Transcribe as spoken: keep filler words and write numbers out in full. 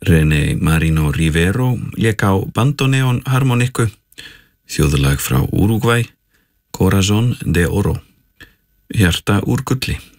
René Marino Rivero lék á bandoneon harmonikku, þjóðlag frá Úrúgvæ, Corazón de Oro, hjarta úr gulli.